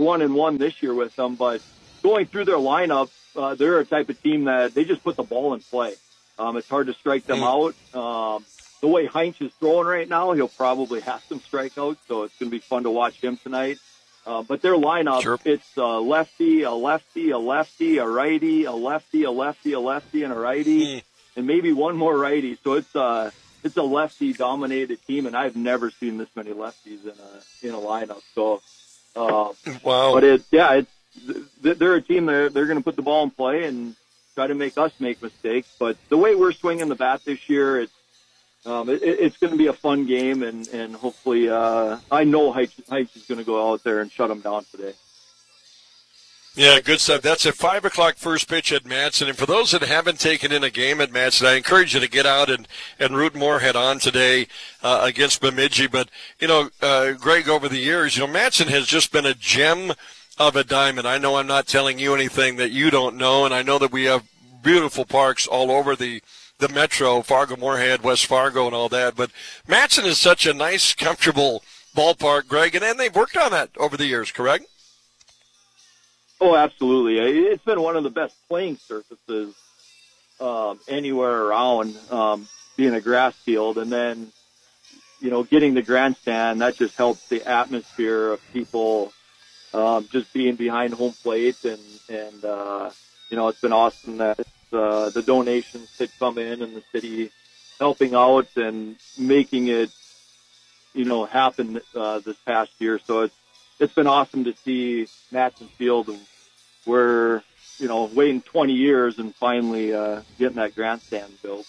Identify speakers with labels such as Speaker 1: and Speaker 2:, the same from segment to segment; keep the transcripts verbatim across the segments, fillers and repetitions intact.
Speaker 1: one and one this year with them, but going through their lineup, uh, they're a type of team that they just put the ball in play. Um, it's hard to strike them mm. out. Um, the way Heinz is throwing right now, he'll probably have some strikeouts, so it's going to be fun to watch him tonight. Uh, but their lineup, sure. it's a lefty, a lefty, a lefty, a righty, a lefty, a lefty, a lefty, and a righty, mm. and maybe one more righty. So it's a it's a lefty-dominated team, and I've never seen this many lefties in a in a lineup. So, uh,
Speaker 2: wow.
Speaker 1: But it, yeah, it's they're a team that they're going to put the ball in play and try to make us make mistakes. But the way we're swinging the bat this year, it's Um, it, it's going to be a fun game, and, and hopefully uh, I know Heights, Heights is going to go out there and shut them down today.
Speaker 2: Yeah, good stuff. That's a five o'clock first pitch at Matson. And for those that haven't taken in a game at Matson, I encourage you to get out and, and root Moorhead on today uh, against Bemidji. But, you know, uh, Greg, over the years, you know, Matson has just been a gem of a diamond. I know I'm not telling you anything that you don't know, and I know that we have beautiful parks all over the the metro, Fargo, Moorhead, West Fargo, and all that. But Matson is such a nice, comfortable ballpark, Greg, and, and they've worked on that over the years, correct?
Speaker 1: Oh, absolutely. It's been one of the best playing surfaces um, anywhere around, um, being a grass field. And then, you know, getting the grandstand, that just helps the atmosphere of people um, just being behind home plate. And, and uh, you know, it's been awesome that Uh, the donations had come in and the city helping out and making it, you know, happen uh, this past year. So it's it's been awesome to see Matson Field. We're, you know, waiting twenty years and finally uh, getting that grandstand built.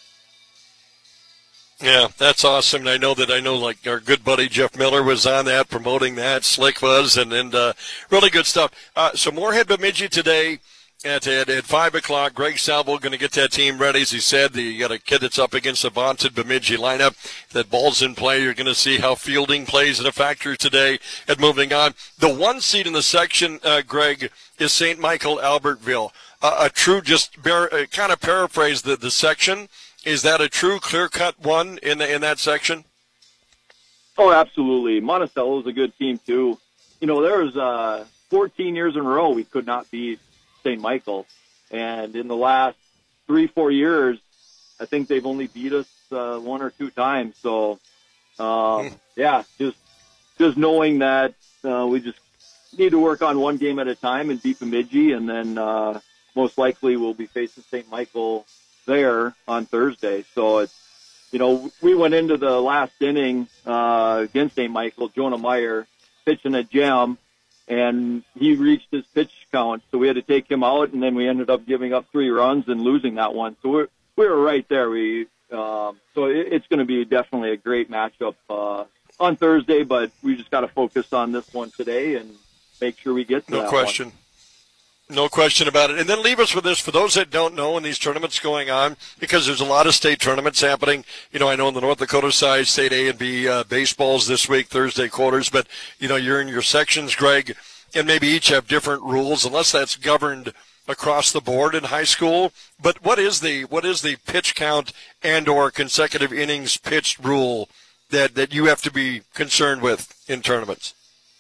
Speaker 2: Yeah, that's awesome. And I know that I know like our good buddy Jeff Miller was on that, promoting that. Slick was, and, and uh, really good stuff. Uh, so Moorhead Bemidji today. At, at, at five o'clock, Greg Salvo going to get that team ready. As he said, the, you got a kid that's up against a vaunted Bemidji lineup. That ball's in play. You're going to see how fielding plays in a factor today. And moving on, the one seed in the section, uh, Greg, is Saint Michael Albertville. Uh, a true, just bear, uh, kind of paraphrase the, the section. Is that a true clear-cut one in the, in that section?
Speaker 1: Oh, absolutely. Monticello is a good team, too. You know, there was uh, fourteen years in a row we could not beat Saint Michael, and in the last three, four years, I think they've only beat us uh, one or two times. So, um, yeah, just just knowing that uh, we just need to work on one game at a time and beat Bemidji, and then uh, most likely we'll be facing Saint Michael there on Thursday. So it's, you know, we went into the last inning uh, against Saint Michael, Jonah Meyer pitching a gem, and he reached his pitch count, so we had to take him out, and then we ended up giving up three runs and losing that one. So we're, we were right there. We um, so it, it's going to be definitely a great matchup uh, on Thursday, but we just got to focus on this one today and make sure we get to
Speaker 2: no
Speaker 1: that
Speaker 2: question.
Speaker 1: one.
Speaker 2: No question about it. And then leave us with this, for those that don't know, in these tournaments going on, because there's a lot of state tournaments happening. You know, I know on the North Dakota side, State A and B uh, baseballs this week, Thursday quarters, but, you know, you're in your sections, Greg, and maybe each have different rules, unless that's governed across the board in high school. But what is the what is the pitch count and or consecutive innings pitched rule that, that you have to be concerned with in tournaments?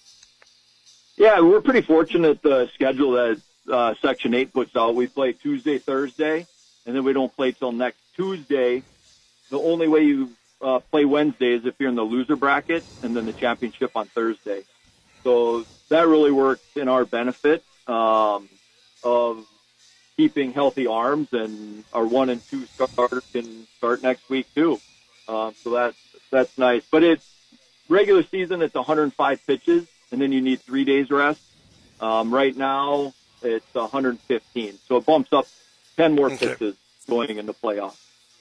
Speaker 1: Yeah, we're pretty fortunate the schedule that uh, Section eight puts out. We play Tuesday, Thursday, and then we don't play till next Tuesday. The only way you uh, play Wednesday is if you're in the loser bracket, and then the championship on Thursday. So that really works in our benefit um, of keeping healthy arms, and our one and two starters can start next week too. Um, so that's that's nice. But it's regular season. It's one hundred five pitches, and then you need three days rest. Um, right now it's one hundred fifteen, so it bumps up ten more
Speaker 2: okay.
Speaker 1: pitches going into playoffs.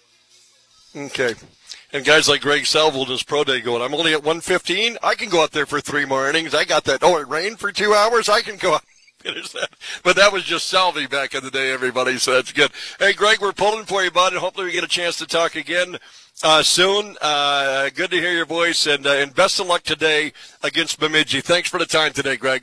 Speaker 2: Okay. And guys like Greg Salvo does pro day going, I'm only at one fifteen. I can go out there for three more innings. I got that. Oh, it rained for two hours. I can go out and finish that. But that was just Salvi back in the day, everybody, so that's good. Hey, Greg, we're pulling for you, bud, and hopefully we get a chance to talk again uh, soon. Uh, good to hear your voice, and, uh, and best of luck today against Bemidji. Thanks for the time today, Greg.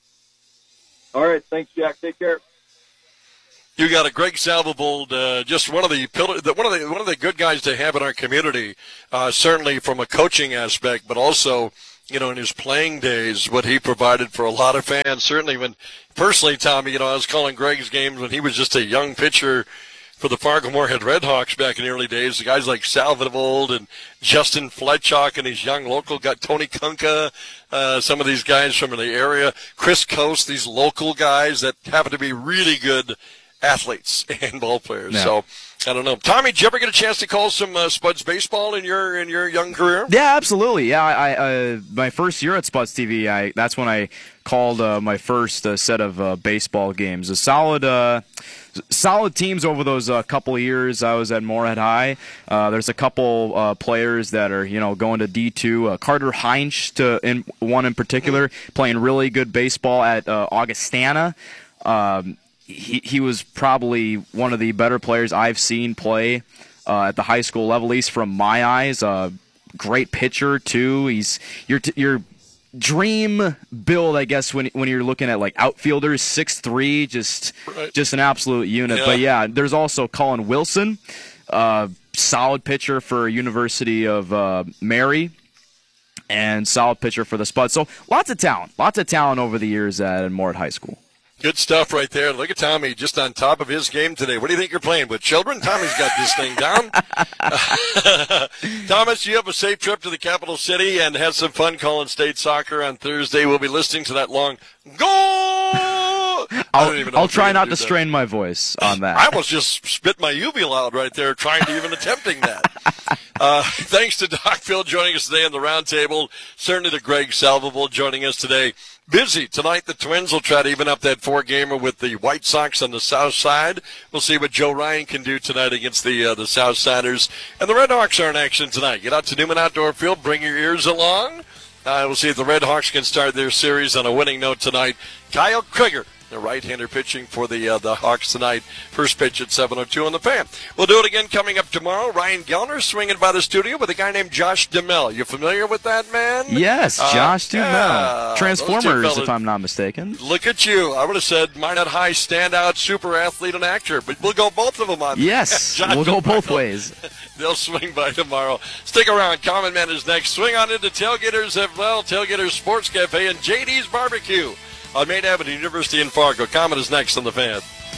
Speaker 1: All right. Thanks, Jack. Take care.
Speaker 2: You got a Greg Salvobold, uh, just one of the pillar, one of the one of the good guys to have in our community. Uh, certainly from a coaching aspect, but also you know, in his playing days, what he provided for a lot of fans. Certainly when, personally, Tommy, you know, I was calling Greg's games when he was just a young pitcher for the Fargo-Moorhead Redhawks back in the early days. The guys like Sal Vold and Justin Fletchock and his young local got Tony Kunka, uh, some of these guys from the area, Chris Coast, these local guys that happen to be really good athletes and ball players. Yeah. So I don't know. Tommy, did you ever get a chance to call some uh, Spuds baseball in your in your young career?
Speaker 3: Yeah, absolutely. Yeah, I, uh, my first year at Spuds T V, I that's when I called uh, my first uh, set of uh, baseball games. A solid, uh, solid teams over those uh, couple of years I was at Moorhead High. Uh, there's a couple uh, players that are you know going to D two. Uh, Carter Heinz, to in one in particular, playing really good baseball at uh, Augustana. Um, He he was probably one of the better players I've seen play uh, at the high school level, at least from my eyes. Uh, great pitcher too. He's your your dream build, I guess, when when you're looking at like outfielders, six three, just right. just an absolute unit. Yeah. But yeah, there's also Colin Wilson, uh, solid pitcher for University of uh, Mary, and solid pitcher for the Spuds. So lots of talent, lots of talent over the years at Moorhead High School.
Speaker 2: Good stuff right there. Look at Tommy just on top of his game today. What do you think you're playing with, children? Tommy's got this thing down. Thomas, you have a safe trip to the capital city and have some fun calling state soccer on Thursday. We'll be listening to that long goal.
Speaker 3: I'll, I'll try not to that. strain my voice on that.
Speaker 2: I almost just spit my uvula out right there trying to even attempting that. Uh, thanks to Doc Phil joining us today on the roundtable. Certainly to Greg Salvable joining us today. Busy tonight. The Twins will try to even up that four-gamer with the White Sox on the south side. We'll see what Joe Ryan can do tonight against the uh, the South Siders. And the Redhawks are in action tonight. Get out to Newman Outdoor Field. Bring your ears along. Uh, we'll see if the Redhawks can start their series on a winning note tonight. Kyle Krieger, the right-hander pitching for the uh, the Hawks tonight. First pitch at seven oh two on the Fan. We'll do it again coming up tomorrow. Ryan Gellner swinging by the studio with a guy named Josh Duhamel. You familiar with that man?
Speaker 3: Yes, Josh uh, Duhamel. Yeah, Transformers, if I'm not mistaken.
Speaker 2: Look at you. I would have said Minot High standout, super athlete, and actor, but we'll go both of them on.
Speaker 3: Yes, we'll go both ways.
Speaker 2: They'll swing by tomorrow. Stick around. Common Man is next. Swing on into Tailgaters as well. Tailgaters Sports Cafe and J D's Barbecue on Main Avenue, University in Fargo. Common is next on the Fan.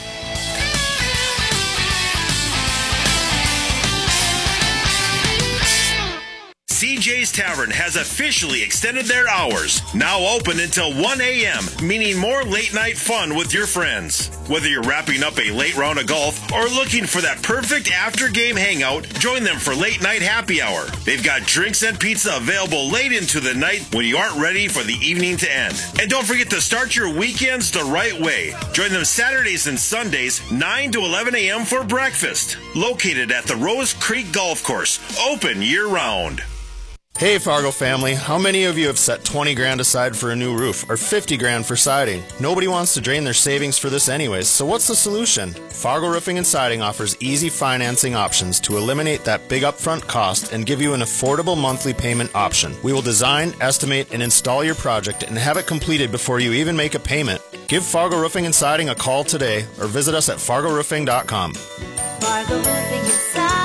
Speaker 4: C J's Tavern has officially extended their hours. Now open until one a.m., meaning more late-night fun with your friends. Whether you're wrapping up a late round of golf or looking for that perfect after-game hangout, join them for late-night happy hour. They've got drinks and pizza available late into the night when you aren't ready for the evening to end. And don't forget to start your weekends the right way. Join them Saturdays and Sundays, nine to eleven a.m. for breakfast. Located at the Rose Creek Golf Course, open year-round.
Speaker 5: Hey Fargo family, how many of you have set twenty grand aside for a new roof or fifty grand for siding? Nobody wants to drain their savings for this anyways, so what's the solution? Fargo Roofing and Siding offers easy financing options to eliminate that big upfront cost and give you an affordable monthly payment option. We will design, estimate, and install your project and have it completed before you even make a payment. Give Fargo Roofing and Siding a call today or visit us at fargo roofing dot com.
Speaker 6: Fargo Roofing and Siding.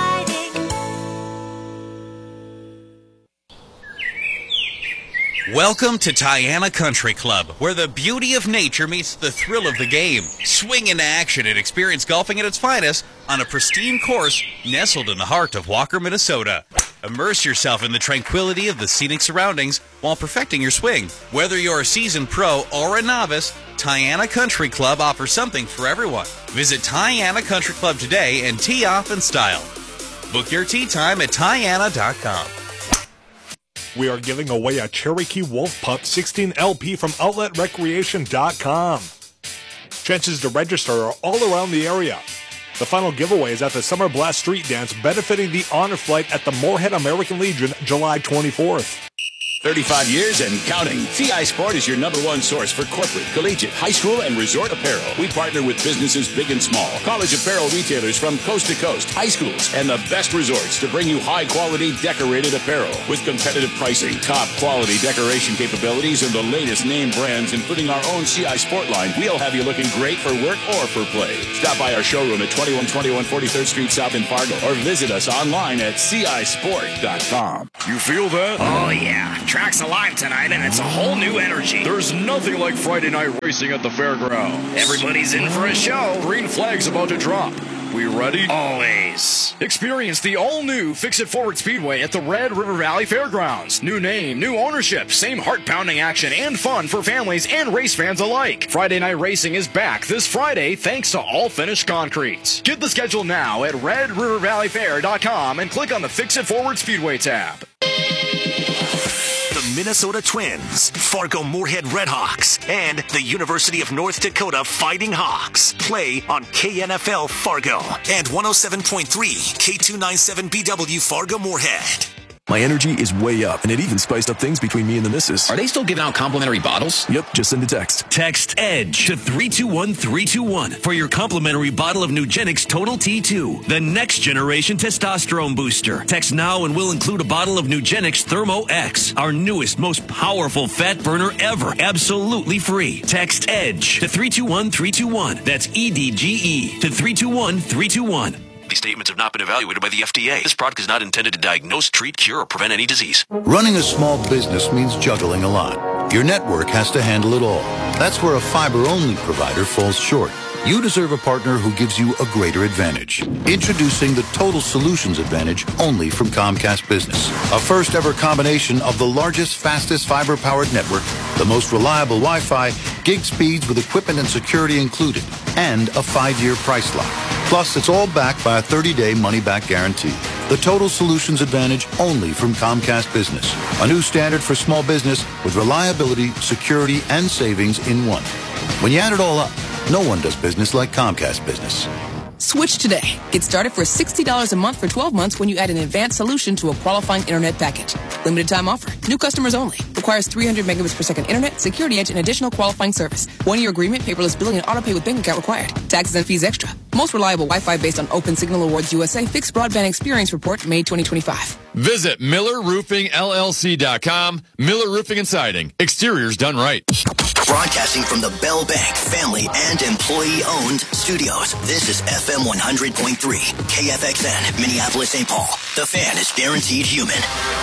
Speaker 7: Welcome to Tiana Country Club, where the beauty of nature meets the thrill of the game. Swing into action and experience golfing at its finest on a pristine course nestled in the heart of Walker, Minnesota. Immerse yourself in the tranquility of the scenic surroundings while perfecting your swing. Whether you're a seasoned pro or a novice, Tiana Country Club offers something for everyone. Visit Tiana Country Club today and tee off in style. Book your tee time at tiana dot com.
Speaker 8: We are giving away a Cherokee Wolf Pup sixteen L P from outlet recreation dot com. Chances to register are all around the area. The final giveaway is at the Summer Blast Street Dance benefiting the Honor Flight at the Moorhead American Legion July twenty-fourth.
Speaker 9: thirty-five years and counting. C I Sport is your number one source for corporate, collegiate, high school, and resort apparel. We partner with businesses big and small, college apparel retailers from coast to coast, high schools, and the best resorts to bring you high-quality decorated apparel. With competitive pricing, top-quality decoration capabilities, and the latest name brands, including our own C I Sport line, we'll have you looking great for work or for play. Stop by our showroom at twenty-one twenty-one forty-third Street South in Fargo, or visit us online at C I sport dot com.
Speaker 4: You feel that?
Speaker 10: Oh, yeah. track's alive tonight, and it's a whole new energy.
Speaker 11: There's nothing like Friday night racing at the fairgrounds.
Speaker 10: Everybody's in for a show.
Speaker 11: Green flag's about to drop. We ready?
Speaker 10: Always.
Speaker 12: Experience the all-new Fix It Forward Speedway at the Red River Valley Fairgrounds. New name, new ownership, same heart-pounding action and fun for families and race fans alike. Friday night racing is back this Friday thanks to All Finish Concrete. Get the schedule now at red river valley fair dot com and click on the Fix It Forward Speedway tab.
Speaker 13: The Minnesota Twins, Fargo Moorhead Redhawks, and the University of North Dakota Fighting Hawks play on K N F L Fargo and one oh seven point three K two ninety-seven B W Fargo Moorhead.
Speaker 14: My energy is way up, and it even spiced up things between me and the missus.
Speaker 15: Are they still giving out complimentary bottles?
Speaker 14: Yep, just send a text.
Speaker 16: Text EDGE to three two one three two one for your complimentary bottle of Nugenix Total T two, the next generation testosterone booster. Text now and we'll include a bottle of Nugenix Thermo X, our newest, most powerful fat burner ever, absolutely free. Text EDGE to three two one three two one. That's E D G E to three two one three two one.
Speaker 17: These statements have not been evaluated by the F D A. This product is not intended to diagnose, treat, cure, or prevent any disease.
Speaker 18: Running a small business means juggling a lot. Your network has to handle it all. That's where a fiber-only provider falls short. You deserve a partner who gives you a greater advantage. Introducing the Total Solutions Advantage only from Comcast Business. A first-ever combination of the largest, fastest fiber-powered network, the most reliable Wi-Fi, gig speeds with equipment and security included, and a five-year price lock. Plus, it's all backed by a thirty-day money-back guarantee. The Total Solutions Advantage only from Comcast Business. A new standard for small business with reliability, security, and savings in one. When you add it all up, no one does business like Comcast Business.
Speaker 19: Switch today. Get started for sixty dollars a month for twelve months when you add an advanced solution to a qualifying internet package. Limited time offer. New customers only. Requires three hundred megabits per second internet, security edge, and additional qualifying service. One-year agreement, paperless billing, and auto pay with bank account required. Taxes and fees extra. Most reliable Wi-Fi based on Open Signal Awards U S A Fixed Broadband Experience Report, May twenty twenty-five.
Speaker 20: Visit Miller Roofing L L C dot com. Miller Roofing and Siding. Exteriors done right.
Speaker 21: Broadcasting from the Bell Bank family and employee-owned studios. This is F M one hundred point three, K F X N, Minneapolis, Saint Paul. The Fan is guaranteed human.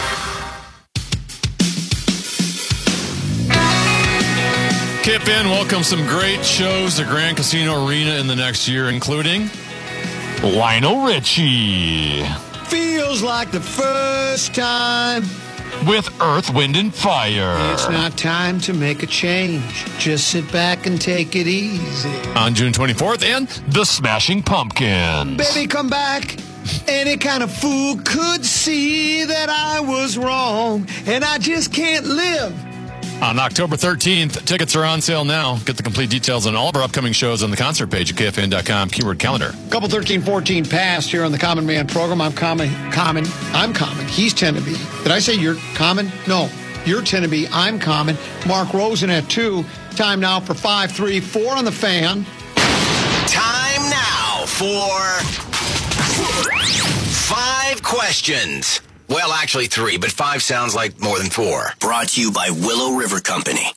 Speaker 20: Kip in, welcome some great shows to Grand Casino Arena in the next year, including Lionel Richie.
Speaker 22: Feels like the first time.
Speaker 20: With Earth, Wind, and Fire.
Speaker 22: It's not time to make a change. Just sit back and take it easy.
Speaker 20: On June twenty-fourth, and The Smashing Pumpkins.
Speaker 22: Baby, come back. Any kind of fool could see that I was wrong, and I just can't live.
Speaker 20: On October thirteenth, tickets are on sale now. Get the complete details on all of our upcoming shows on the concert page at K F N dot com, keyword calendar.
Speaker 22: Couple thirteen fourteen passed here on the Common Man program. I'm common. Common. I'm common. He's ten to be. Did I say you're common? No. You're ten to be. I'm common. Mark Rosen at two. Time now for five, three, four on the Fan.
Speaker 13: Time now for five questions. Well, actually three, but five sounds like more than four. Brought to you by Willow River Company.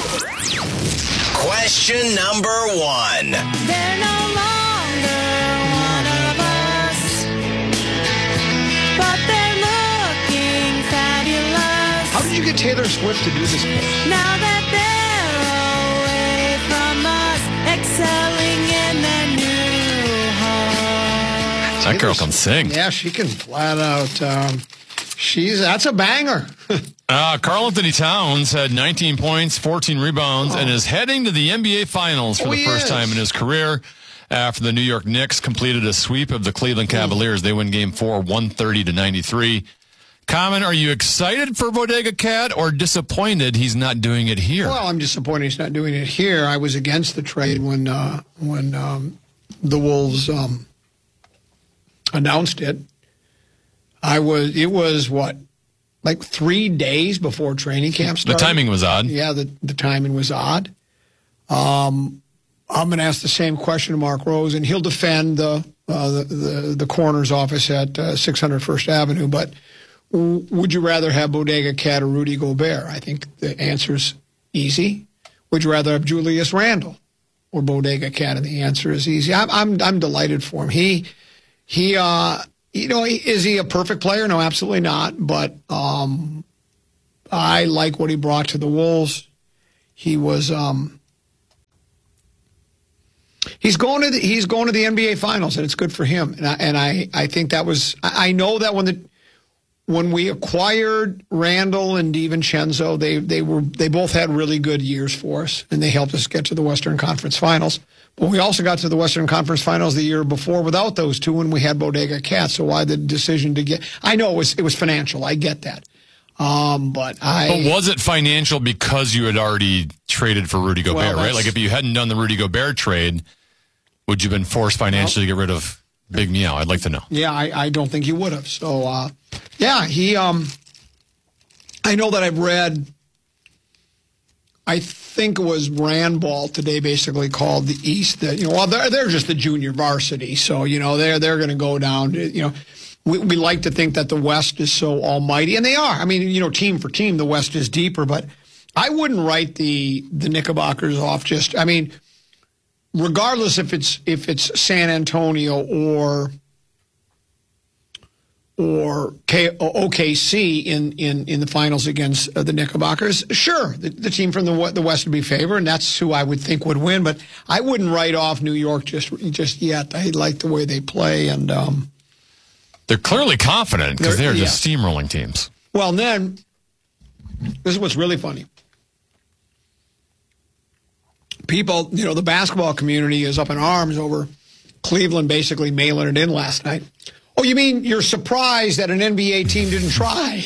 Speaker 13: Question number one.
Speaker 6: They're no longer one of us, but they're looking fabulous.
Speaker 22: How did you get Taylor Swift to do this?
Speaker 6: Now that they're away from us, excelling in their new home.
Speaker 20: That girl can sing.
Speaker 22: Yeah, she can flat out. Um, she's that's a banger.
Speaker 20: uh, Karl Anthony Towns had nineteen points, fourteen rebounds, oh. and is heading to the N B A Finals for oh, the first is. time in his career. After the New York Knicks completed a sweep of the Cleveland Cavaliers, they win Game Four, one thirty to ninety-three. Common, are you excited for Bodega Cat or disappointed he's not doing it here?
Speaker 22: Well, I'm disappointed he's not doing it here. I was against the trade when uh, when um, the Wolves um, announced it. I was. It was what, like three days before training camp started.
Speaker 20: The timing was odd.
Speaker 22: Yeah, the the timing was odd. Um, I'm going to ask the same question to Mark Rose, and he'll defend the uh, the, the the coroner's office at uh, six hundred First Avenue. But w- would you rather have Bodega Cat or Rudy Gobert? I think the answer's easy. Would you rather have Julius Randle or Bodega Cat? And the answer is easy. I'm I'm, I'm delighted for him. He he. Uh, You know, is he a perfect player? No, absolutely not. But um, I like what he brought to the Wolves. He was um, he's going to the, he's going to the N B A Finals, and it's good for him. And I and I, I think that was I know that when the when we acquired Randall and DiVincenzo, they they were they both had really good years for us, and they helped us get to the Western Conference Finals. But we also got to the Western Conference Finals the year before without those two, when we had Bodega Cat. So why the decision to get? I know it was it was financial. I get that. Um, but I.
Speaker 20: But was it financial because you had already traded for Rudy Gobert,
Speaker 22: well,
Speaker 20: right? Like if you hadn't done the Rudy Gobert trade, would you have been forced financially well, to get rid of Big Meow? I'd like to know.
Speaker 22: Yeah, I, I don't think you would have. So, uh, yeah, he. Um, I know that I've read. I think it was Randball today basically called the East that, you know, well, they're, they're just the junior varsity. So, you know, they're, they're going to go down, you know. We, we like to think that the West is so almighty, and they are. I mean, you know, team for team, the West is deeper, but I wouldn't write the the Knickerbockers off just, I mean, regardless if it's if it's San Antonio or or K, O K C in, in, in the finals against uh, the Knickerbockers, sure, the, the team from the the West would be favored, and that's who I would think would win. But I wouldn't write off New York just just yet. I like the way they play, and um,
Speaker 20: they're clearly confident because they're, they're just
Speaker 22: yeah.
Speaker 20: steamrolling teams.
Speaker 22: Well, and then this is what's really funny. People, you know, the basketball community is up in arms over Cleveland basically mailing it in last night. Oh, you mean you're surprised that an N B A team didn't try?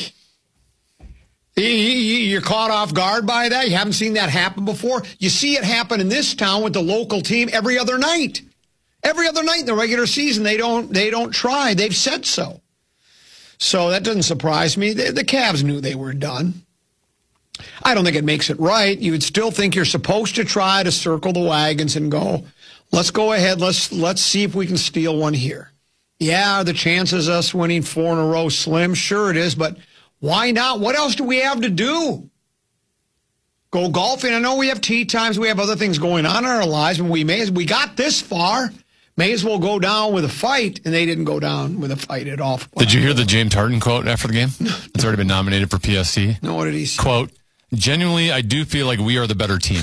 Speaker 22: You're caught off guard by that? You haven't seen that happen before? You see it happen in this town with the local team every other night. Every other night in the regular season, they don't they don't try. They've said so. So that doesn't surprise me. The, the Cavs knew they were done. I don't think it makes it right. You would still think you're supposed to try to circle the wagons and go, let's go ahead, let's let's see if we can steal one here. Yeah, are the chances of us winning four in a row slim? Sure it is, but why not? What else do we have to do? Go golfing? I know we have tea times, we have other things going on in our lives, and we may we got this far. May as well go down with a fight, and they didn't go down with a fight at all.
Speaker 20: Did you hear the James Harden quote after the game? It's already been nominated for P S C.
Speaker 22: No, what did he say?
Speaker 20: Quote, genuinely, I do feel like we are the better team.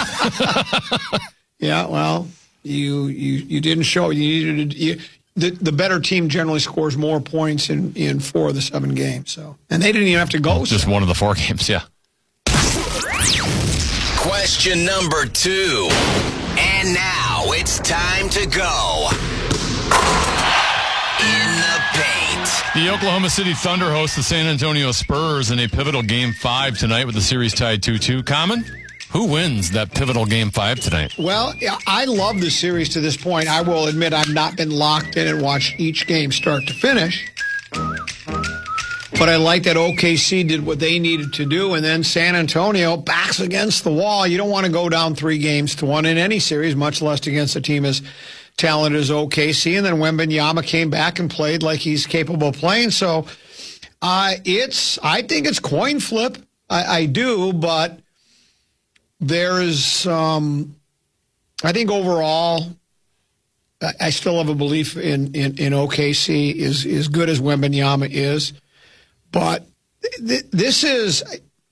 Speaker 22: Yeah, well, you you you didn't show. You needed you, the the better team generally scores more points in, in four of the seven games. So, and they didn't even have to go.
Speaker 20: Just
Speaker 22: so.
Speaker 20: one of the four games, yeah.
Speaker 13: Question number two. And now it's time to go. In the paint.
Speaker 20: The Oklahoma City Thunder host the San Antonio Spurs in a pivotal Game five tonight with the series tied two two. Common, who wins that pivotal Game five tonight?
Speaker 22: Well, I love the series to this point. I will admit I've not been locked in and watched each game start to finish. But I like that O K C did what they needed to do, and then San Antonio backs against the wall. You don't want to go down three games to one in any series, much less against a team as talented as O K C. And then Wembanyama came back and played like he's capable of playing. So uh, it's, I think it's coin flip. I, I do, but there's, um, I think overall, I, I still have a belief in, in, in O K C is as good as Wembanyama is. But th- this is,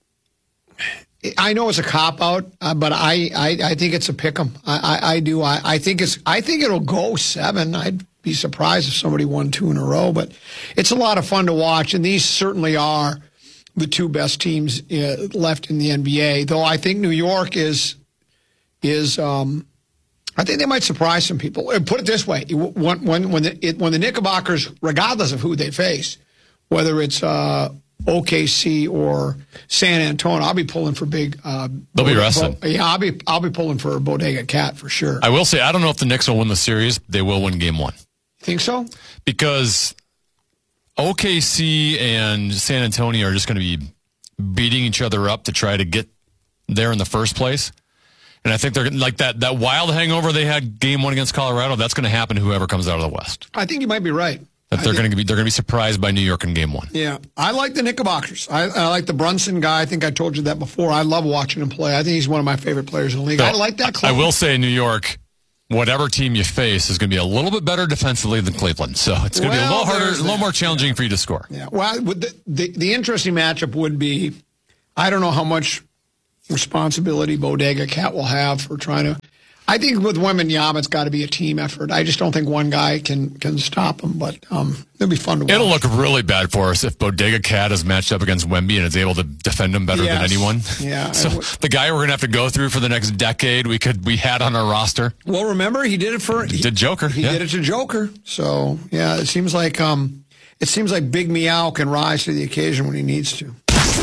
Speaker 22: I know it's a cop-out, uh, but I, I, I think it's a pick-em. I, I, I do. I, I think it's. I think it'll go seven. I'd be surprised if somebody won two in a row. But it's a lot of fun to watch, and these certainly are the two best teams uh, left in the N B A. Though I think New York is, is um, I think they might surprise some people. Put it this way: when when when the, it, when the Knickerbockers, regardless of who they face, whether it's uh, O K C or San Antonio, I'll be pulling for big. Uh,
Speaker 20: They'll be wrestling.
Speaker 22: Yeah, I'll be I'll be pulling for a Bodega Cat for sure.
Speaker 20: I will say I don't know if the Knicks will win the series. They will win Game One.
Speaker 22: Think so?
Speaker 20: Because O K C and San Antonio are just going to be beating each other up to try to get there in the first place. And I think they're like that that wild hangover they had Game One against Colorado. That's going to happen to whoever comes out of the West.
Speaker 22: I think you might be right.
Speaker 20: That they're going to be they're going to be surprised by New York in Game One.
Speaker 22: Yeah, I like the Knickerbockers. I, I like the Brunson guy. I think I told you that before. I love watching him play. I think he's one of my favorite players in the league. So, I like that club.
Speaker 20: I will say, New York, whatever team you face is going to be a little bit better defensively than Cleveland. So it's going to well, be a little harder, a little more challenging for you to score.
Speaker 22: Yeah. Well, the, the the interesting matchup would be I don't know how much responsibility Bodega Cat will have for trying to. I think with Wembanyama, it's got to be a team effort. I just don't think one guy can can stop him, but um, it'll be fun to watch.
Speaker 20: It'll look really bad for us if Bodega Cat is matched up against Wemby and is able to defend him better
Speaker 22: Yes.
Speaker 20: than anyone.
Speaker 22: Yeah.
Speaker 20: So the guy we're going to have to go through for the next decade, we could we had on our roster.
Speaker 22: Well, remember, he did it for...
Speaker 20: He did Joker.
Speaker 22: He
Speaker 20: yeah.
Speaker 22: did it to Joker. So, yeah, it seems like um, it seems like Big Meow can rise to the occasion when he needs to.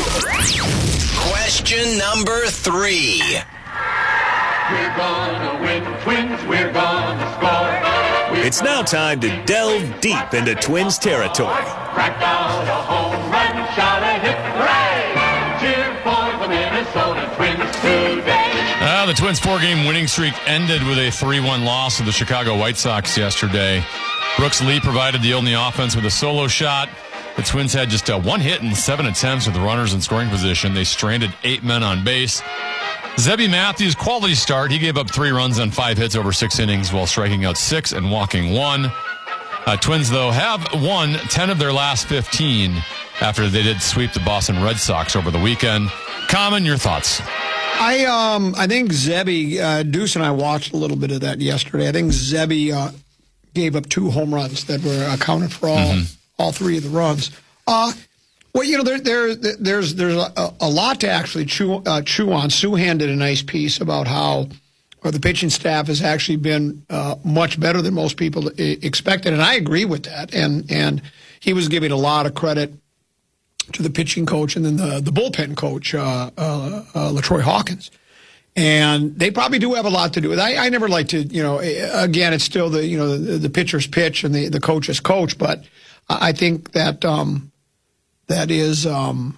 Speaker 13: Question number three.
Speaker 1: We're gonna win, Twins, we're gonna score. We're
Speaker 3: It's now time to delve deep into Twins territory.
Speaker 1: crack out a home run, shout a hip hooray! Cheer for the Minnesota Twins today.
Speaker 20: Uh, the Twins' four-game winning streak ended with a three one loss to the Chicago White Sox yesterday. Brooks Lee provided the only offense with a solo shot. The Twins had just uh, one hit and seven attempts with the runners in scoring position. They stranded eight men on base. Zebby Matthews, quality start. He gave up three runs on five hits over six innings while striking out six and walking one. Uh, Twins, though, have won ten of their last fifteen after they did sweep the Boston Red Sox over the weekend. Common, your thoughts?
Speaker 22: I um I think Zebby, uh, Deuce and I watched a little bit of that yesterday. I think Zebby uh, gave up two home runs that were accounted for all mm-hmm. all three of the runs. Uh, well, you know, there, there there's there's a, a lot to actually chew uh, chew on. Souhan did a nice piece about how or the pitching staff has actually been uh, much better than most people expected, and I agree with that. And and he was giving a lot of credit to the pitching coach and then the, the bullpen coach, uh, uh, uh, LaTroy Hawkins. And they probably do have a lot to do with it. I, I never like to, you know, again, it's still the, you know, the, the pitcher's pitch and the, the coach's coach. But I think that um, that is, um,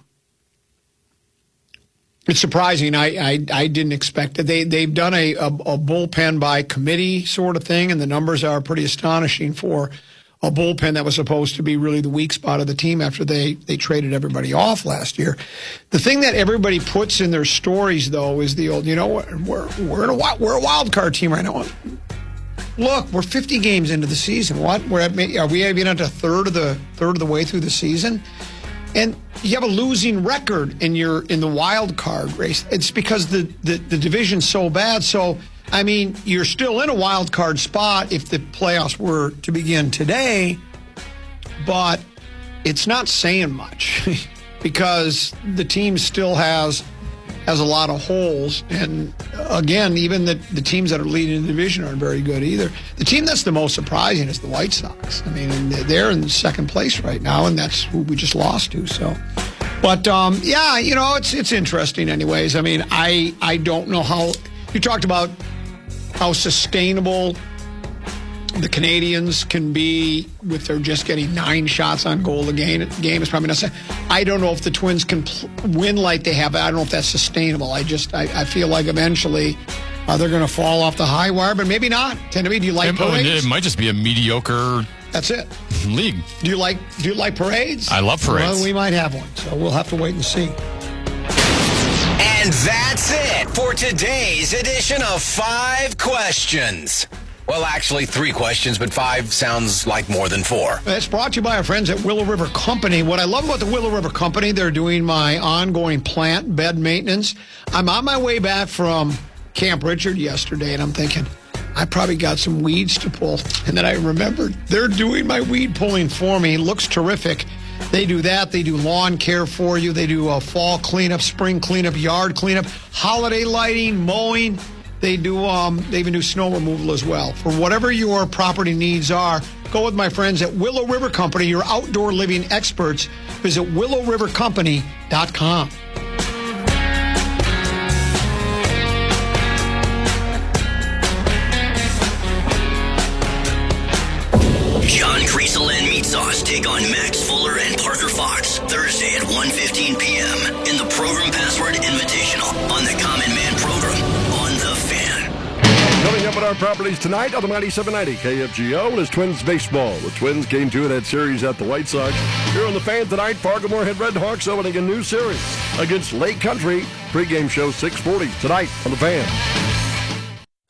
Speaker 22: it's surprising. I, I, I didn't expect it. They, they've done a, a, a bullpen by committee sort of thing, and the numbers are pretty astonishing for a bullpen that was supposed to be really the weak spot of the team after they, they traded everybody off last year. The thing that everybody puts in their stories, though, is the old, you know, we're we're in a we're a wild card team right now. Look, we're fifty games into the season. What? We're at, are we even at a third of the third of the way through the season? And you have a losing record and you're in the wild card race. It's because the, the, the division's so bad. So, I mean, you're still in a wild card spot if the playoffs were to begin today, but it's not saying much because the team still has has a lot of holes. And again, even the, the teams that are leading the division aren't very good either. The team that's the most surprising is the White Sox. I mean, they're in second place right now, and that's who we just lost to. So, but um, yeah, you know, it's it's interesting. Anyways, I mean, I I don't know how you talked about how sustainable the Canadians can be with their just getting nine shots on goal a game. Game is probably not. I don't know if the Twins can pl- win like they have. I don't know if that's sustainable. I just I, I feel like eventually uh, they're going to fall off the high wire, but maybe not. Tend to be. Do you like
Speaker 20: it,
Speaker 22: parades?
Speaker 20: It might just be a mediocre.
Speaker 22: That's it.
Speaker 20: League.
Speaker 22: Do you like Do you like parades?
Speaker 20: I love parades.
Speaker 22: Well, we might have one, so we'll have to wait and see.
Speaker 13: And that's it for today's edition of Five Questions. Well, actually, three questions, but five sounds like more than four.
Speaker 22: It's brought to you by our friends at Willow River Company. What I love about the Willow River Company, they're doing my ongoing plant bed maintenance. I'm on my way back from Camp Richard yesterday, and I'm thinking, I probably got some weeds to pull. And then I remembered they're doing my weed pulling for me. It looks terrific. They do that. They do lawn care for you. They do a fall cleanup, spring cleanup, yard cleanup, holiday lighting, mowing. They do. Um, they even do snow removal as well. For whatever your property needs are, go with my friends at Willow River Company, your outdoor living experts. Visit willow river company dot com.
Speaker 21: John Creasel and Meat Sauce take on Max Fuller and Parker Fox Thursday at one fifteen p.m. in the Program Password Invitational on the Common Man program on The Fan.
Speaker 11: Coming up at our properties tonight on the ninety-seven ninety K F G O is Twins baseball. The Twins game two of that series at the White Sox. Here on The Fan tonight, Fargo Moorhead Red Hawks opening a new series against Lake Country. Pre-game show six forty tonight on The Fan.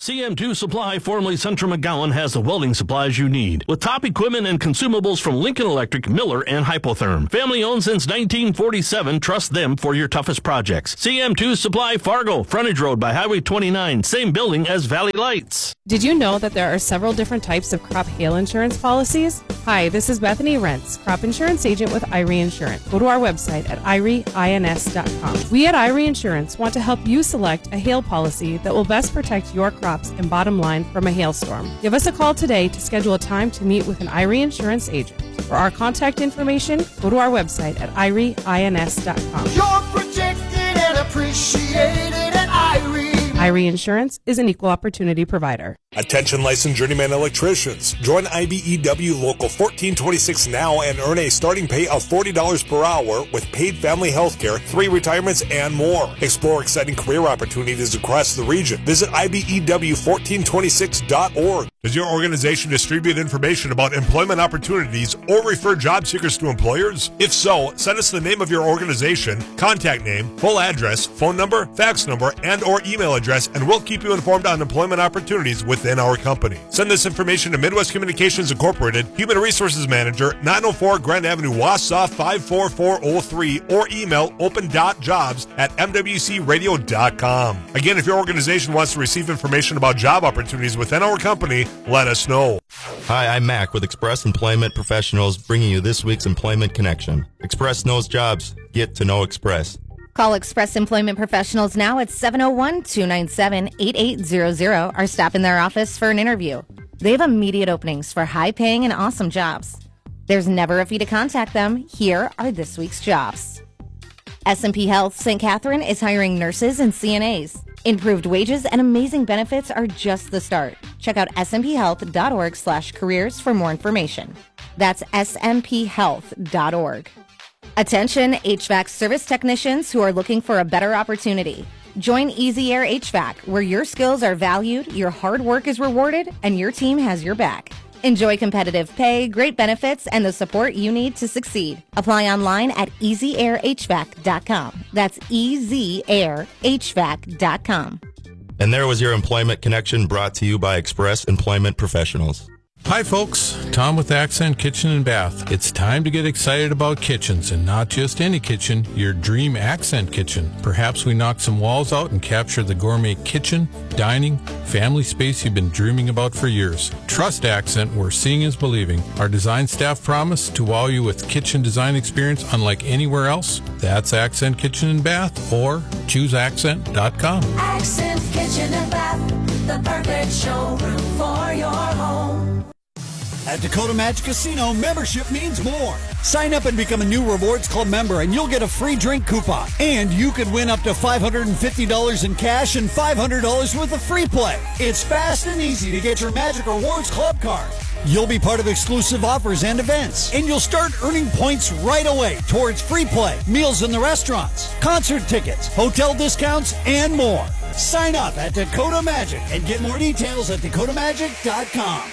Speaker 2: C M two Supply, formerly Central McGowan, has the welding supplies you need, with top equipment and consumables from Lincoln Electric, Miller, and Hypotherm. Family owned since nineteen forty-seven, trust them for your toughest projects. C M two Supply, Fargo, frontage road by Highway twenty-nine, same building as Valley Lights.
Speaker 5: Did you know that there are several different types of crop hail insurance policies? Hi, this is Bethany Rentz, crop insurance agent with I R E Insurance. Go to our website at I R E ins dot com. We at I R E Insurance want to help you select a hail policy that will best protect your crops and bottom line from a hailstorm. Give us a call today to schedule a time to meet with an I R E Insurance agent. For our contact information, go to our website at I R E ins dot com.
Speaker 1: You're protected and appreciated at I R E.
Speaker 5: I R E Insurance is an equal opportunity provider.
Speaker 8: Attention licensed journeyman electricians. Join I B E W Local fourteen twenty-six now and earn a starting pay of forty dollars per hour with paid family health care, three retirements, and more. Explore exciting career opportunities across the region. Visit I B E W fourteen twenty-six dot org. Does your organization distribute information about employment opportunities or refer job seekers to employers? If so, send us the name of your organization, contact name, full address, phone number, fax number, and or email address, and we'll keep you informed on employment opportunities within our company. Send this information to Midwest Communications Incorporated, Human Resources Manager, nine oh four Grand Avenue, Wausau, five four four oh three, or email open dot jobs at m w c radio dot com. Again, if your organization wants to receive information about job opportunities within our company, let us know.
Speaker 23: Hi, I'm Mac with Express Employment Professionals, bringing you this week's Employment Connection. Express knows jobs. Get to know Express.
Speaker 24: Call Express Employment Professionals now at seven oh one, two nine seven, eight eight zero zero or stop in their office for an interview. They have immediate openings for high-paying and awesome jobs. There's never a fee to contact them. Here are this week's jobs. S and P Health Saint Catherine is hiring nurses and C N As. Improved wages and amazing benefits are just the start. Check out s m p health dot org slash careers for more information. That's s m p health dot org. Attention H V A C service technicians who are looking for a better opportunity. Join Easy Air H V A C, where your skills are valued, your hard work is rewarded, and your team has your back. Enjoy competitive pay, great benefits, and the support you need to succeed. Apply online at easy air h v a c dot com. That's easy air h v a c dot com.
Speaker 23: And there was your Employment Connection, brought to you by Express Employment Professionals.
Speaker 25: Hi folks, Tom with Accent Kitchen and Bath. It's time to get excited about kitchens, and not just any kitchen, your dream Accent kitchen. Perhaps we knock some walls out and capture the gourmet kitchen, dining, family space you've been dreaming about for years. Trust Accent, where seeing is believing. Our design staff promise to wow you with kitchen design experience unlike anywhere else. That's Accent Kitchen and Bath, or choose accent dot com.
Speaker 1: Accent Kitchen and Bath, the perfect showroom for your home.
Speaker 26: At Dakota Magic Casino, membership means more. Sign up and become a new Rewards Club member, and you'll get a free drink coupon. And you could win up to five hundred fifty dollars in cash and five hundred dollars worth of free play. It's fast and easy to get your Magic Rewards Club card. You'll be part of exclusive offers and events, and you'll start earning points right away towards free play, meals in the restaurants, concert tickets, hotel discounts, and more. Sign up at Dakota Magic and get more details at dakota magic dot com.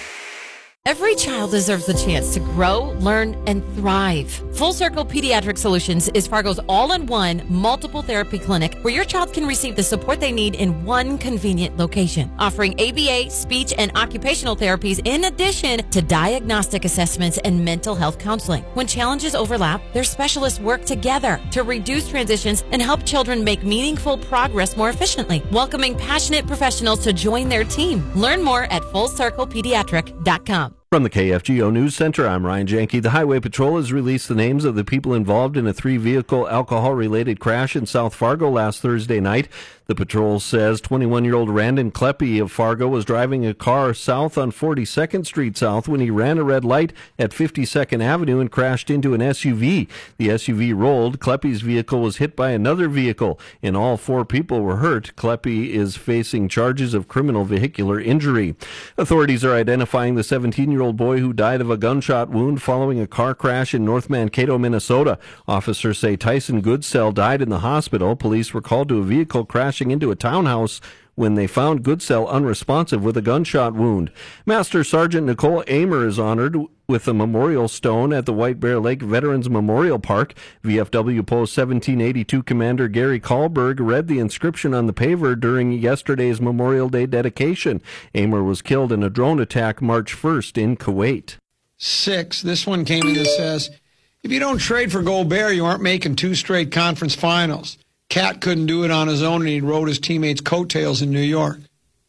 Speaker 27: Every child deserves the chance to grow, learn, and thrive. Full Circle Pediatric Solutions is Fargo's all-in-one multiple therapy clinic where your child can receive the support they need in one convenient location, offering A B A, speech, and occupational therapies in addition to diagnostic assessments and mental health counseling. When challenges overlap, their specialists work together to reduce transitions and help children make meaningful progress more efficiently, welcoming passionate professionals to join their team. Learn more at full circle pediatric dot com.
Speaker 28: From the K F G O News Center, I'm Ryan Janke. The Highway Patrol has released the names of the people involved in a three-vehicle alcohol-related crash in South Fargo last Thursday night. The patrol says twenty-one-year-old Randon Kleppe of Fargo was driving a car south on forty-second Street South when he ran a red light at fifty-second Avenue and crashed into an S U V. The S U V rolled. Kleppe's vehicle was hit by another vehicle, and all four people were hurt. Kleppe is facing charges of criminal vehicular injury. Authorities are identifying the seventeen-year-old boy who died of a gunshot wound following a car crash in North Mankato, Minnesota. Officers say Tyson Goodsell died in the hospital. Police were called to a vehicle crashing into a townhouse when they found Goodsell unresponsive with a gunshot wound. Master Sergeant Nicole Amer is honored with the memorial stone at the White Bear Lake Veterans Memorial Park. V F W Post seventeen eighty-two Commander Gary Kahlberg read the inscription on the paver during yesterday's Memorial Day dedication. Amer was killed in a drone attack March first in Kuwait.
Speaker 22: Six. This one came in that says, if you don't trade for Gobert, you aren't making two straight conference finals. Cat couldn't do it on his own, and he rode his teammates' coattails in New York.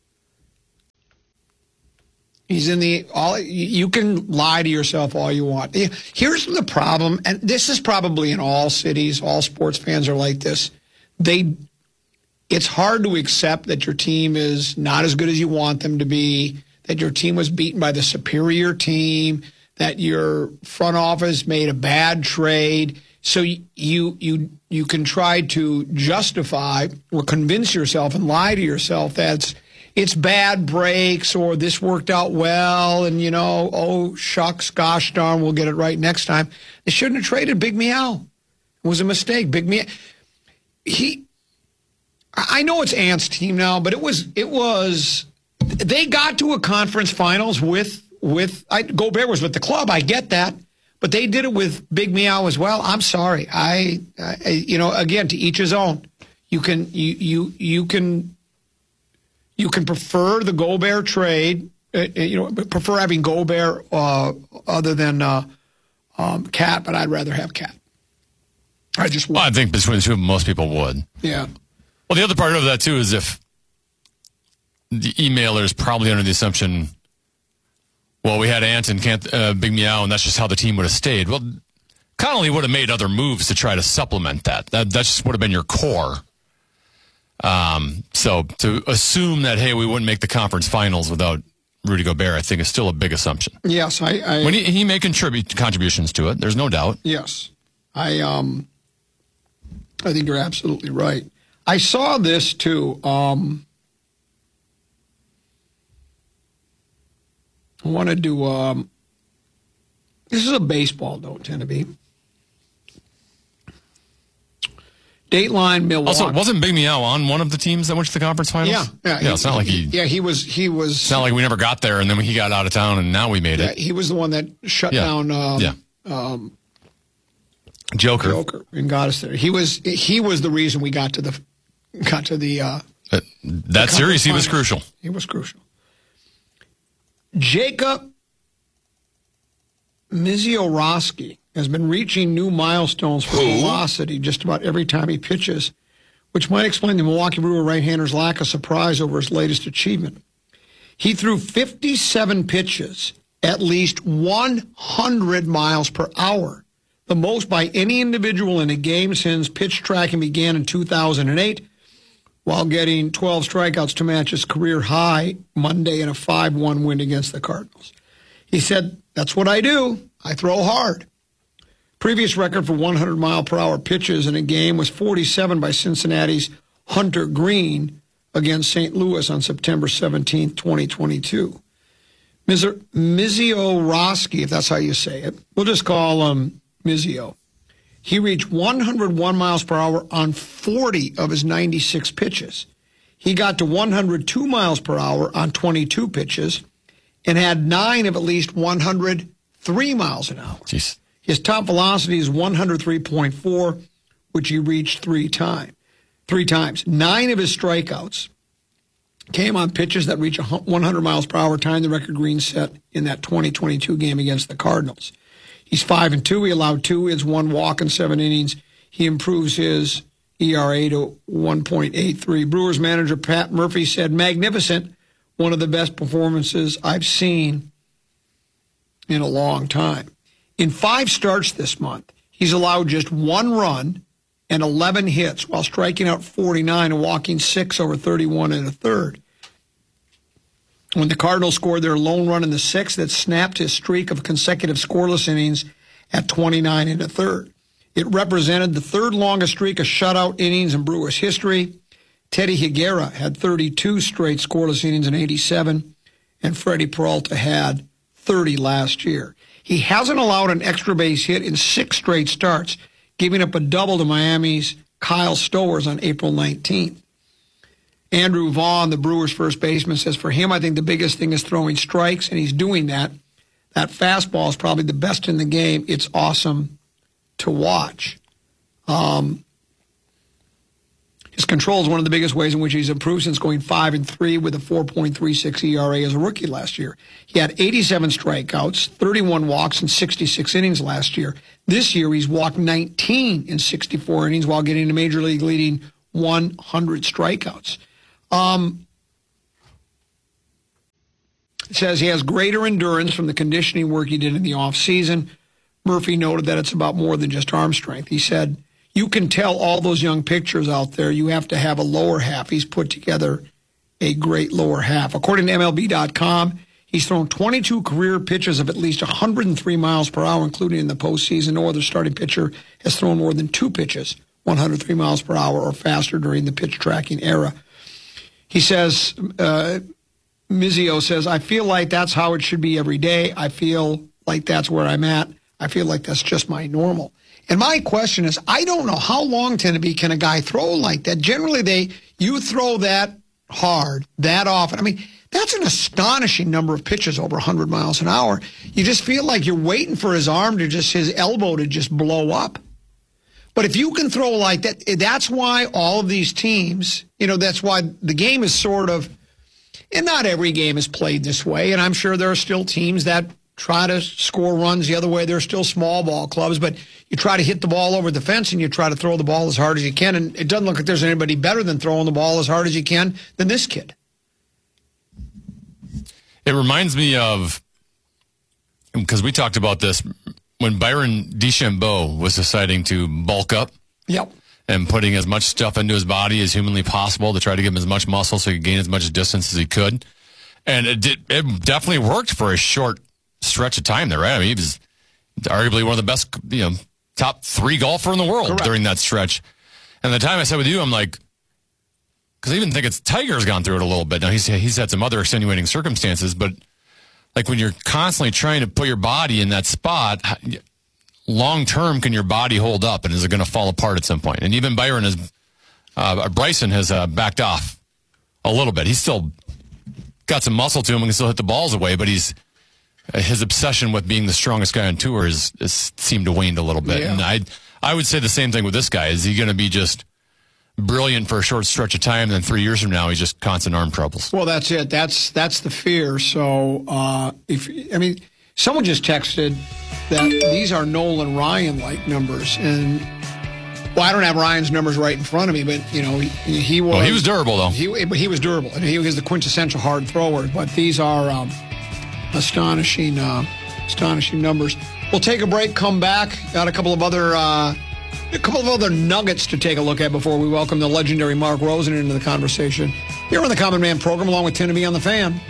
Speaker 22: He's in the all. You can lie to yourself all you want. Here's the problem, and this is probably in all cities. All sports fans are like this. They, it's hard to accept that your team is not as good as you want them to be. That your team was beaten by the superior team. That your front office made a bad trade. So you you you can try to justify or convince yourself and lie to yourself that it's bad breaks or this worked out well and, you know, oh, shucks, gosh darn, we'll get it right next time. They shouldn't have traded Big Meow. It was a mistake. Big Meow. He, I know it's Ant's team now, but it was, it was, they got to a conference finals with, with, I, Gobert was with the club. I get that. But they did it with Big Meow as well. I'm sorry. I, I you know, again, to each his own. You can, you, you, you can, you can prefer the Gobert trade. Uh, you know, prefer having Gobert uh, other than uh, um, Cat, but I'd rather have Cat. I just.
Speaker 20: Well, I think between the two of them, most people would.
Speaker 22: Yeah.
Speaker 20: Well, the other part of that too is if the emailer is probably under the assumption, well, we had Ant and Can't, uh, Big Meow, and that's just how the team would have stayed. Well, Connolly would have made other moves to try to supplement that. That that just would have been your core. Um, so to assume that, hey, we wouldn't make the conference finals without Rudy Gobert, I think is still a big assumption.
Speaker 22: Yes, I. I
Speaker 20: when he, he may contribute contributions to it, there's no doubt.
Speaker 22: Yes, I. Um, I think you're absolutely right. I saw this too. Um, I wanted to. Um, this is a baseball, don't tend to be. Dateline, Milwaukee.
Speaker 20: Also, wasn't Big Meow on one of the teams that went to the conference finals?
Speaker 22: Yeah, yeah.
Speaker 20: yeah
Speaker 22: he,
Speaker 20: it's not like he.
Speaker 22: Yeah, he was. He was.
Speaker 20: It's not like we never got there, and then he got out of town, and now we made
Speaker 22: yeah,
Speaker 20: it.
Speaker 22: He was the one that shut
Speaker 20: yeah.
Speaker 22: down. Um,
Speaker 20: yeah.
Speaker 22: Um,
Speaker 20: Joker.
Speaker 22: Joker and got us there. He was. He was the reason we got to the. Got to the. Uh,
Speaker 20: uh, that the series, he was crucial.
Speaker 22: He was crucial. Jacob Misiorowski has been reaching new milestones for Who? velocity just about every time he pitches, which might explain the Milwaukee Brewer right-hander's lack of surprise over his latest achievement. He threw fifty-seven pitches at least one hundred miles per hour, the most by any individual in a game since pitch tracking began in two thousand eight, while getting twelve strikeouts to match his career high Monday in a five one win against the Cardinals. He said, that's what I do. I throw hard. Previous record for one hundred mile per hour pitches in a game was forty-seven by Cincinnati's Hunter Green against Saint Louis on September seventeenth, twenty twenty-two. Misiorowski, if that's how you say it, we'll just call him Mizio. He reached one hundred one miles per hour on forty of his ninety-six pitches. He got to one hundred two miles per hour on twenty-two pitches and had nine of at least one hundred three miles an hour.
Speaker 20: Jeez.
Speaker 22: His top velocity is one hundred three point four, which he reached three times. Three times. Nine of his strikeouts came on pitches that reach one hundred miles per hour, tying the record Green set in that twenty twenty-two game against the Cardinals. He's five and two. He allowed two hits, one walk in seven innings. He improves his E R A to one point eight three. Brewers manager Pat Murphy said, magnificent, one of the best performances I've seen in a long time. In five starts this month, he's allowed just one run and eleven hits while striking out forty-nine and walking six over thirty-one and a third. When the Cardinals scored their lone run in the sixth, that snapped his streak of consecutive scoreless innings at twenty-nine and a third. It represented the third longest streak of shutout innings in Brewers history. Teddy Higuera had thirty-two straight scoreless innings in eighty-seven, and Freddie Peralta had thirty last year. He hasn't allowed an extra base hit in six straight starts, giving up a double to Miami's Kyle Stowers on April nineteenth. Andrew Vaughn, the Brewers' first baseman, says for him, I think the biggest thing is throwing strikes, and he's doing that. That fastball is probably the best in the game. It's awesome to watch. Um, his control is one of the biggest ways in which he's improved since going five and three with a four point three six E R A as a rookie last year. He had eighty-seven strikeouts, thirty-one walks, and sixty-six innings last year. This year, he's walked nineteen in sixty-four innings while getting a major league leading one hundred strikeouts. Um, it says he has greater endurance from the conditioning work he did in the offseason. Murphy noted that it's about more than just arm strength. He said, you can tell all those young pitchers out there you have to have a lower half. He's put together a great lower half. According to M L B dot com, he's thrown twenty-two career pitches of at least one hundred three miles per hour, including in the postseason. No other starting pitcher has thrown more than two pitches, one hundred three miles per hour or faster during the pitch tracking era. He says, uh, Mizio says, I feel like that's how it should be every day. I feel like that's where I'm at. I feel like that's just my normal. And my question is, I don't know how long, Teneby, can a guy throw like that? Generally, they you throw that hard, that often. I mean, that's an astonishing number of pitches over one hundred miles an hour. You just feel like you're waiting for his arm to just, his elbow to just blow up. But if you can throw like that, that's why all of these teams, you know, that's why the game is sort of, and not every game is played this way. And I'm sure there are still teams that try to score runs the other way. There are still small ball clubs, but you try to hit the ball over the fence and you try to throw the ball as hard as you can. And it doesn't look like there's anybody better than throwing the ball as hard as you can than this kid.
Speaker 20: It reminds me of, because we talked about this, when Byron DeChambeau was deciding to bulk up.
Speaker 22: Yep.
Speaker 20: And putting as much stuff into his body as humanly possible to try to give him as much muscle so he could gain as much distance as he could. And it did, it definitely worked for a short stretch of time there, right? I mean, he was arguably one of the best, you know, top three golfer in the world. Correct. During that stretch. And the time I said with you, I'm like, because I even think it's Tiger's gone through it a little bit. Now, he's, he's had some other extenuating circumstances, but like when you're constantly trying to put your body in that spot, long term, can your body hold up, and is it going to fall apart at some point? And even Byron has, uh, Bryson has uh, backed off a little bit. He's still got some muscle to him and can still hit the balls away, but he's his obsession with being the strongest guy on tour is, is seemed to wane a little bit. Yeah. And I I would say the same thing with this guy. Is he going to be just brilliant for a short stretch of time, and then three years from now he's just constant arm troubles?
Speaker 22: Well, that's it. That's that's the fear. So uh, if I mean, someone just texted that these are Nolan Ryan-like numbers, and well, I don't have Ryan's numbers right in front of me, but you know he, he was.
Speaker 20: Well, he was durable though.
Speaker 22: He but he was durable, and he was the quintessential hard thrower. But these are um, astonishing, uh, astonishing numbers. We'll take a break. Come back. Got a couple of other. Uh, A couple of other nuggets to take a look at before we welcome the legendary Mark Rosen into the conversation. Here on the Common Man program, along with Teneby on the Fan.